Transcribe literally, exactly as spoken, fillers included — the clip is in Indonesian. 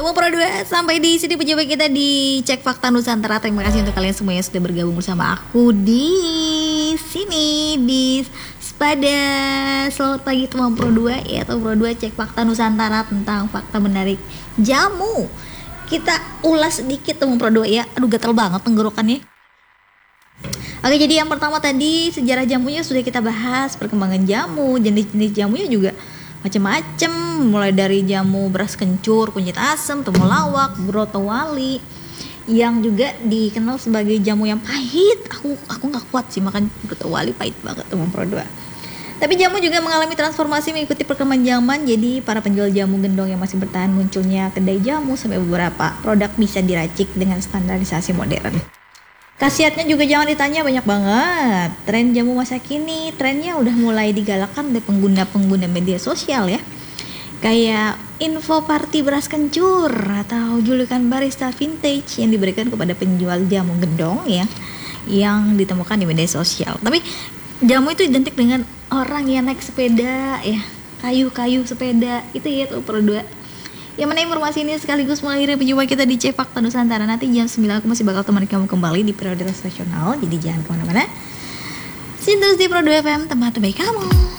Temu Pro dua, sampai di sini pencoba kita di Cek Fakta Nusantara. Terima kasih untuk kalian semua yang sudah bergabung bersama aku di sini di pada selamat pagi teman Pro dua ya, atau Pro dua Cek Fakta Nusantara tentang fakta menarik jamu. Kita ulas sedikit teman Pro dua ya. Aduh gatal banget tenggorokannya. Oke, jadi yang pertama tadi sejarah jamunya sudah kita bahas, perkembangan jamu, jenis-jenis jamunya juga macam-macam, mulai dari jamu beras kencur, kunyit asam, temulawak, broto wali, yang juga dikenal sebagai jamu yang pahit. Aku aku nggak kuat sih makan broto wali, pahit banget teman Pro dua. Tapi jamu juga mengalami transformasi mengikuti perkembangan zaman. Jadi para penjual jamu gendong yang masih bertahan, munculnya kedai jamu sampai beberapa produk bisa diracik dengan standarisasi modern. Khasiatnya juga jangan ditanya, banyak banget. Tren jamu masa kini, trennya udah mulai digalakkan oleh pengguna-pengguna media sosial ya. Kayak info party beras kencur atau julukan barista vintage yang diberikan kepada penjual jamu gendong ya, yang ditemukan di media sosial. Tapi jamu itu identik dengan orang yang naik sepeda ya, kayu-kayu sepeda itu ya tuh Pro dua. Yang mana informasi ini sekaligus mengakhiri perjumpaan kita di Cek Fakta Nusantara. Nanti jam sembilan aku masih bakal temani kamu kembali di Prioritas Nasional. Jadi jangan kemana-mana. Sini terus di Pro dua F M, tempat terbaik kamu.